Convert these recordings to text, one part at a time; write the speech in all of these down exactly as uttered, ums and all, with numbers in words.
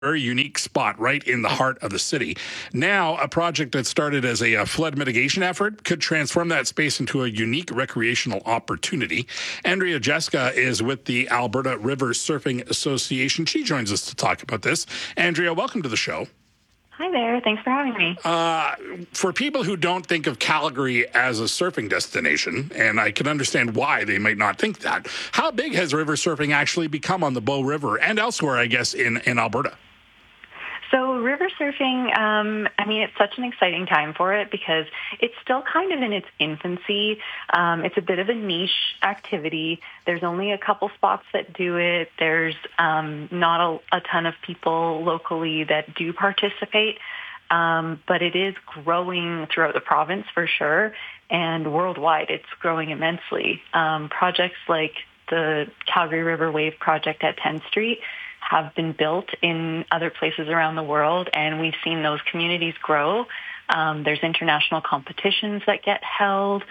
very unique spot right in the heart of the city. Now, a project that started as a, a flood mitigation effort could transform that space into a unique recreational opportunity. Andrea Jeska is with the Alberta River Surfing Association. She joins us to talk about this. Andrea, welcome to the show. Hi there. Thanks for having me. Uh, for people who don't think of Calgary as a surfing destination, and I can understand why they might not think that, how big has river surfing actually become on the Bow River and elsewhere, I guess, in, in Alberta? So river surfing, um, I mean, it's such an exciting time for it because it's still kind of in its infancy. Um, it's a bit of a niche activity. There's only a couple spots that do it. There's um, not a, a ton of people locally that do participate, um, but it is growing throughout the province for sure, and worldwide it's growing immensely. Um, projects like the Calgary River Wave project at tenth Street have been built in other places around the world, and we've seen those communities grow. Um, there's international competitions that get held.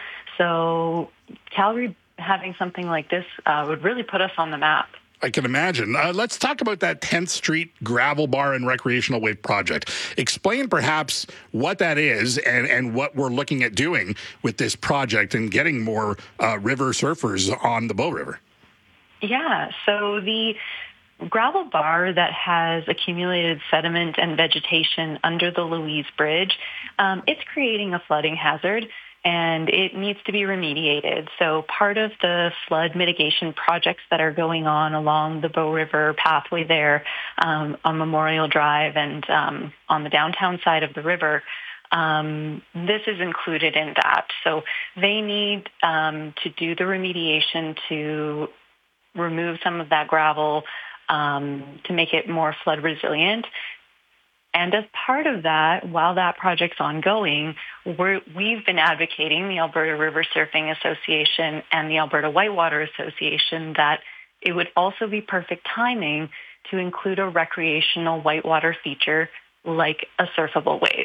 So Calgary having something like this uh, would really put us on the map. I can imagine. Uh, let's talk about that tenth Street Gravel Bar and Recreational Wave Project. Explain perhaps what that is and, and what we're looking at doing with this project and getting more uh, river surfers on the Bow River. Yeah, so the gravel bar that has accumulated sediment and vegetation under the Louise Bridge, um, it's creating a flooding hazard, and it needs to be remediated. So part of the flood mitigation projects that are going on along the Bow River pathway there um, on Memorial Drive and um, on the downtown side of the river, Um, this is included in that. So they need um, to do the remediation to remove some of that gravel um, to make it more flood resilient. And as part of that, while that project's ongoing, we're, we've been advocating, the Alberta River Surfing Association and the Alberta Whitewater Association, that it would also be perfect timing to include a recreational whitewater feature like a surfable wave.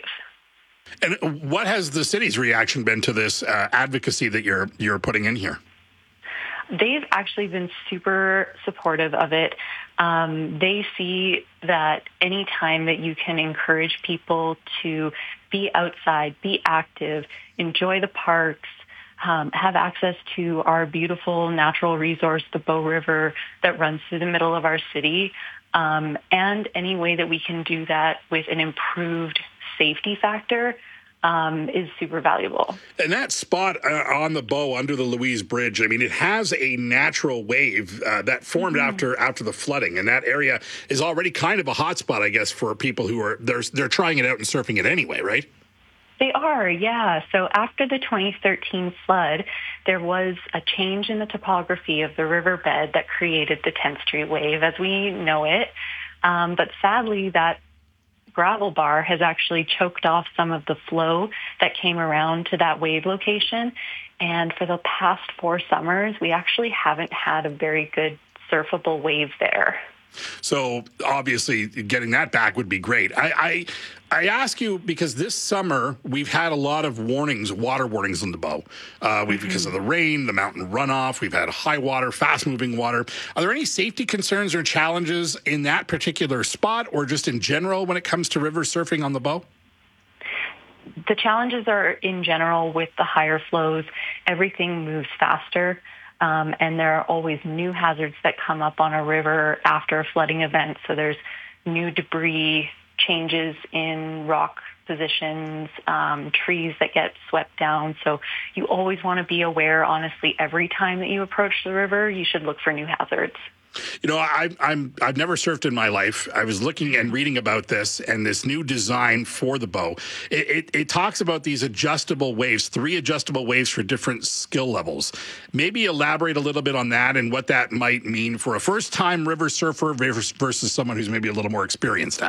And what has the city's reaction been to this uh, advocacy that you're you're putting in here? They've actually been super supportive of it. Um, they see that any time that you can encourage people to be outside, be active, enjoy the parks, um, have access to our beautiful natural resource, the Bow River, that runs through the middle of our city, um, and any way that we can do that with an improved safety factor, Um, is super valuable. And that spot uh, on the Bow under the Louise Bridge, I mean, it has a natural wave uh, that formed mm-hmm. after after the flooding, and that area is already kind of a hot spot, I guess, for people who are they're they're trying it out and surfing it anyway, right? They are, yeah. So after the twenty thirteen flood, there was a change in the topography of the riverbed that created the tenth Street wave as we know it. Um, but sadly, that gravel bar has actually choked off some of the flow that came around to that wave location. And for the past four summers, we actually haven't had a very good surfable wave there. So obviously getting that back would be great. I, I I ask you because this summer we've had a lot of warnings, water warnings on the Bow. Uh, we've, mm-hmm. because of the rain, the mountain runoff, we've had high water, fast moving water. Are there any safety concerns or challenges in that particular spot or just in general when it comes to river surfing on the Bow? The challenges are in general with the higher flows. Everything moves faster. Um, and there are always new hazards that come up on a river after a flooding event. So there's new debris, changes in rock positions, um, trees that get swept down. So you always want to be aware, honestly, every time that you approach the river, you should look for new hazards. You know, I, I'm, I've never surfed in my life. I was looking and reading about this and this new design for the Bow. It, it, it talks about these adjustable waves, three adjustable waves for different skill levels. Maybe elaborate a little bit on that and what that might mean for a first-time river surfer versus someone who's maybe a little more experienced at it.